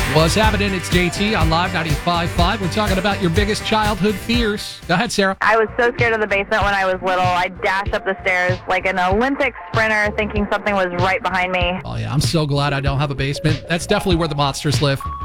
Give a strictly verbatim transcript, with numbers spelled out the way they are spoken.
What's happening? It's J T on Live ninety-five point five. We're talking about your biggest childhood fears. Go ahead, Sarah. I was so scared of the basement when I was little. I'd dash up the stairs like an Olympic sprinter thinking something was right behind me. Oh, yeah, I'm so glad I don't have a basement. That's definitely where the monsters live.